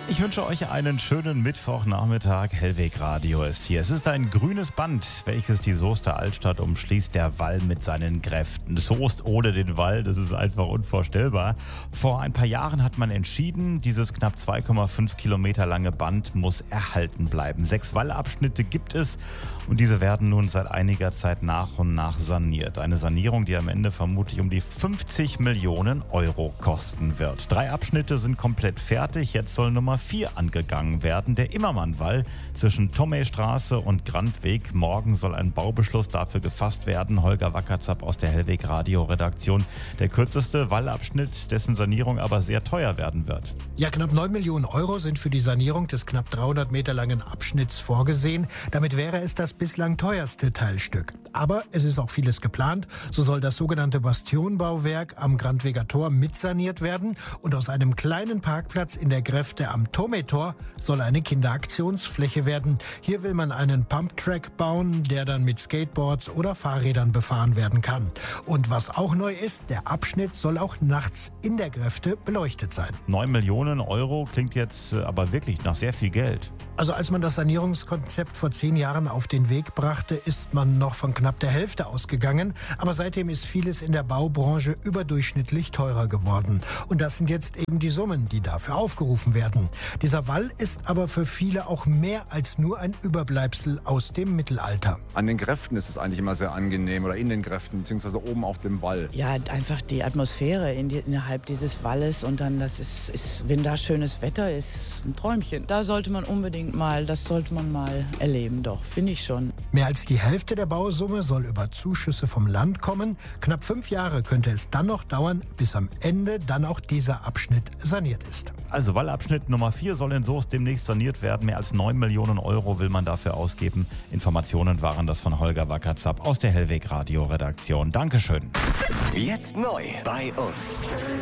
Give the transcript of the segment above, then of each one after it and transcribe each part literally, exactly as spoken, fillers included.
Ich wünsche euch einen schönen Mittwochnachmittag. Hellweg Radio ist hier. Es ist ein grünes Band, welches die Soester Altstadt umschließt. Der Wall mit seinen Kräften. Soest ohne den Wall, das ist einfach unvorstellbar. Vor ein paar Jahren hat man entschieden, dieses knapp zwei Komma fünf Kilometer lange Band muss erhalten bleiben. Sechs Wallabschnitte gibt es und diese werden nun seit einiger Zeit nach und nach saniert. Eine Sanierung, die am Ende vermutlich um die fünfzig Millionen Euro kosten wird. Drei Abschnitte sind komplett fertig. Jetzt soll Nummer vier angegangen werden. Der Immermannwall zwischen Thomaystraße und Grandweg. Morgen soll ein Baubeschluss dafür gefasst werden. Holger Wackerzapp aus der Hellweg Radio Redaktion. Der kürzeste Wallabschnitt, dessen Sanierung aber sehr teuer werden wird. Ja, knapp neun Millionen Euro sind für die Sanierung des knapp dreihundert Meter langen Abschnitts vorgesehen. Damit wäre es das bislang teuerste Teilstück. Aber es ist auch vieles geplant. So soll das sogenannte Bastionbauwerk am Grandweger Tor mitsaniert werden und aus einem kleinen Parkplatz in der Gräfte am Tomätor soll eine Kinderaktionsfläche werden. Hier will man einen Pumptrack bauen, der dann mit Skateboards oder Fahrrädern befahren werden kann. Und was auch neu ist, der Abschnitt soll auch nachts in der Gräfte beleuchtet sein. neun Millionen Euro klingt jetzt aber wirklich nach sehr viel Geld. Also als man das Sanierungskonzept vor zehn Jahren auf den Weg brachte, ist man noch von knapp der Hälfte ausgegangen. Aber seitdem ist vieles in der Baubranche überdurchschnittlich teurer geworden. Und das sind jetzt eben die Summen, die dafür aufgerufen werden. Dieser Wall ist aber für viele auch mehr als nur ein Überbleibsel aus dem Mittelalter. An den Gräften ist es eigentlich immer sehr angenehm oder in den Gräften, beziehungsweise oben auf dem Wall. Ja, einfach die Atmosphäre in die, innerhalb dieses Walles und dann, das ist, ist, wenn da schönes Wetter ist, ein Träumchen. Da sollte man unbedingt mal, das sollte man mal erleben, doch, finde ich schon. Mehr als die Hälfte der Bausumme soll über Zuschüsse vom Land kommen. Knapp fünf Jahre könnte es dann noch dauern, bis am Ende dann auch dieser Abschnitt saniert ist. Also Wallabschnitt Nummer vier soll in Soest demnächst saniert werden. Mehr als neun Millionen Euro will man dafür ausgeben. Informationen waren das von Holger Wackerzapp aus der Hellweg Radio Redaktion. Dankeschön. Jetzt neu bei uns.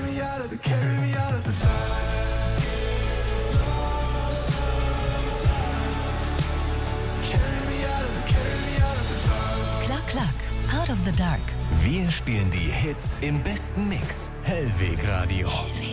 Klack, klack, out of the dark. Wir spielen die Hits im besten Mix. Hellweg Radio.